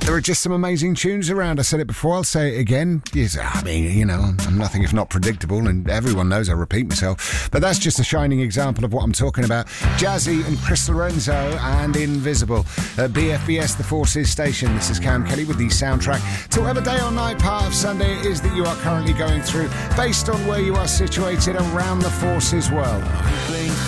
There are just some amazing tunes around. I said it before, I'll say it again. Yes, I mean, you know, I'm nothing if not predictable, and everyone knows I repeat myself. But that's just a shining example of what I'm talking about. Jazzy and Chris Lorenzo and Invisible. At BFBS, the Forces station. This is Cam Kelly with the soundtrack to whatever day or night part of Sunday it is that you are currently going through, based on where you are situated around the Forces world.